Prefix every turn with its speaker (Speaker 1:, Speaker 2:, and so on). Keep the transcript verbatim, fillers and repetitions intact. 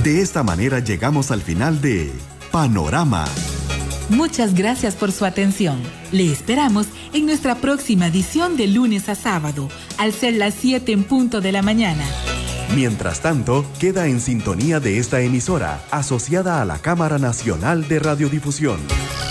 Speaker 1: De esta manera llegamos al final de Panorama.
Speaker 2: Muchas gracias por su atención. Le esperamos en nuestra próxima edición de lunes a sábado, al ser las siete en punto de la mañana.
Speaker 1: Mientras tanto, queda en sintonía de esta emisora, asociada a la Cámara Nacional de Radiodifusión.